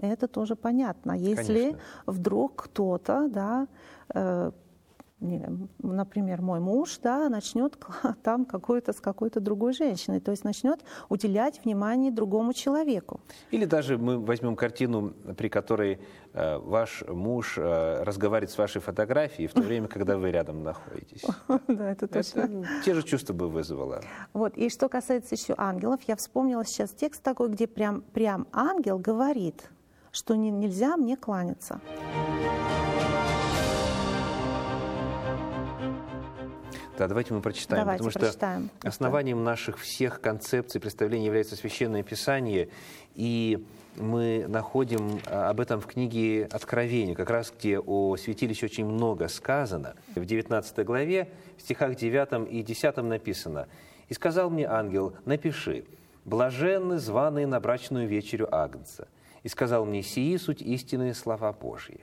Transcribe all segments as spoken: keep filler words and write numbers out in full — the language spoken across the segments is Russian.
это тоже понятно. Если Конечно. вдруг кто-то, да, э, не, например, мой муж, да, начнет там какой-то с какой-то другой женщиной, то есть начнет уделять внимание другому человеку. Или даже мы возьмем картину, при которой э, ваш муж э, разговаривает с вашей фотографией в то время, когда вы рядом находитесь. Да, это точно. Те же чувства бы вызвало. Вот. И что касается еще ангелов, я вспомнила сейчас текст такой, где прям, прям ангел говорит, что не, нельзя мне кланяться. Да, давайте мы прочитаем, Давайте потому прочитаем. что основанием наших всех концепций, представлений является Священное Писание, и мы находим об этом в книге Откровения, как раз где о святилище очень много сказано. В девятнадцатой главе, в стихах девятом и десятом написано: «И сказал мне ангел, напиши, блаженны званые на брачную вечерю Агнца. И сказал мне, сии суть истинные слова Божьи.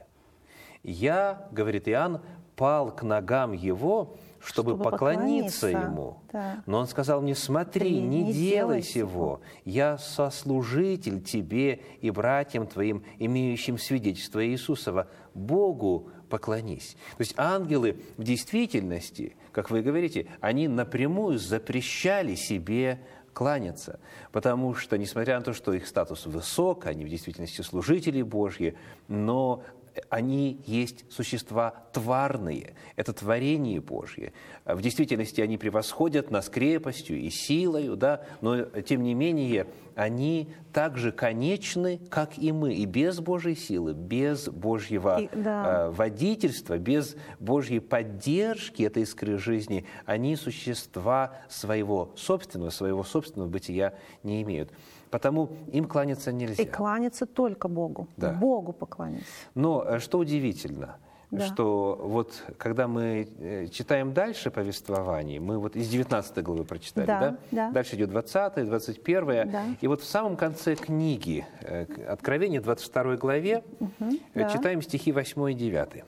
Я, — говорит Иоанн, — пал к ногам его, чтобы, чтобы поклониться, поклониться ему. Да. Но он сказал мне, смотри, Ты не, не делай делай сего, я сослужитель тебе и братьям твоим, имеющим свидетельство Иисусова, Богу поклонись». То есть ангелы в действительности, как вы говорите, они напрямую запрещали себе кланяться, потому что, несмотря на то, что их статус высок, они в действительности служители Божьи, но они есть существа тварные, это творение Божье. В действительности они превосходят нас крепостью и силою, да, но тем не менее они так же конечны, как и мы, и без Божьей силы, без Божьего и, да. э, водительства, без Божьей поддержки этой искры жизни, они существа своего собственного, своего собственного бытия не имеют. Потому им кланяться нельзя. И кланяться только Богу. Да. Богу покланяться. Но что удивительно, да. что вот когда мы читаем дальше повествование, мы вот из девятнадцатой главы прочитали, да, да? Да. Дальше идет двадцатая, двадцать первая, да. И вот в самом конце книги Откровения, двадцать второй главе, угу, да. читаем стихи восьмой и девятый.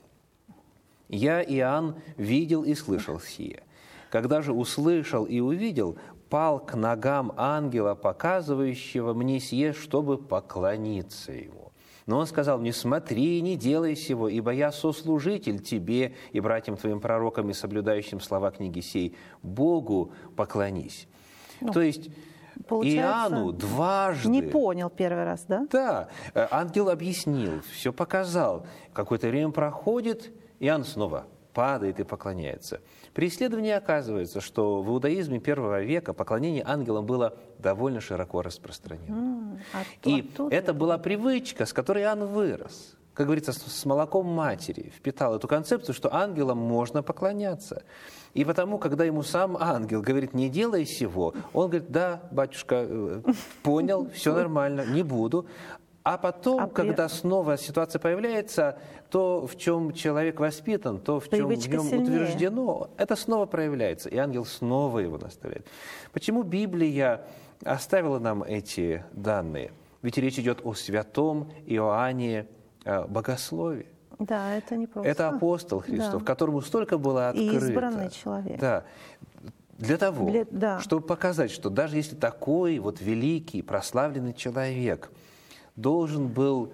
«Я, Иоанн, видел и слышал сие. Когда же услышал и увидел, пал к ногам ангела, показывающего мне сие, чтобы поклониться ему. Но он сказал мне, смотри, не делай сего, ибо я сослужитель тебе и братьям твоим пророкам и соблюдающим слова книги сей. Богу поклонись». Ну, то есть Иоанну дважды... Не понял первый раз, да? Да. Ангел объяснил, все показал. Какое-то время проходит, Иоанн снова падает и поклоняется. При исследовании оказывается, что в иудаизме первого века поклонение ангелам было довольно широко распространено. Mm, а и это была привычка, с которой Иоанн вырос. Как говорится, с молоком матери впитал эту концепцию, что ангелам можно поклоняться. И потому, когда ему сам ангел говорит, не делай сего, он говорит, да, батюшка, понял, все нормально, не буду. А потом, а когда при... снова ситуация появляется, то, в чем человек воспитан, то, в чем в нем сильнее. Утверждено, это снова проявляется, и ангел снова его наставляет. Почему Библия оставила нам эти данные? Ведь речь идет о святом Иоанне Богослове. Да, это не просто. Это апостол Христов, да. которому столько было открыто. И избранный человек. Да. Для того, Для... Да. чтобы показать, что даже если такой вот великий, прославленный человек должен был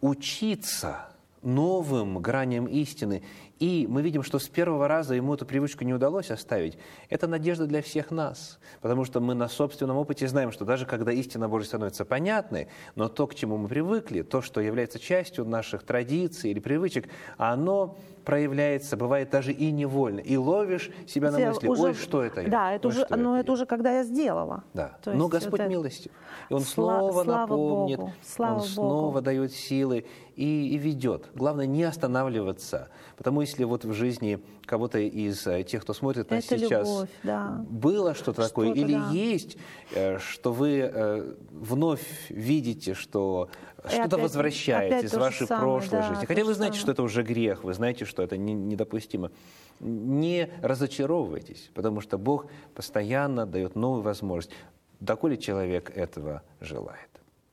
учиться новым граням истины, и мы видим, что с первого раза ему эту привычку не удалось оставить. Это надежда для всех нас, потому что мы на собственном опыте знаем, что даже когда истина Божья становится понятной, но то, к чему мы привыкли, то, что является частью наших традиций или привычек, оно проявляется, бывает даже и невольно, и ловишь себя на мысли, уже, ой, что это я? Да, это ой, уже, но это, это уже когда я сделала. Да. То Но есть Господь это... милостив, и Он Сла... снова Слава напомнит, Богу. Слава Он Богу. снова дает силы и, и ведет. Главное, не останавливаться, потому если вот в жизни кого-то из тех, кто смотрит нас это сейчас, любовь, да. было что-то, что-то такое, или да. есть, что вы вновь видите, что и что-то опять, возвращается опять из вашей самое, прошлой да, жизни. Хотя вы знаете, самое. что это уже грех, вы знаете, что это не, недопустимо. Не разочаровывайтесь, потому что Бог постоянно дает новую возможность, доколе человек этого желает.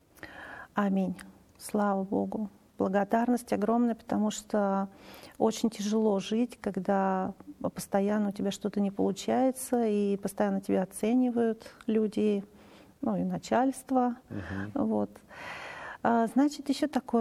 Аминь. Слава Богу. Благодарность огромная, потому что очень тяжело жить, когда постоянно у тебя что-то не получается, и постоянно тебя оценивают люди, ну и начальство. Угу. Вот. Значит, еще такое.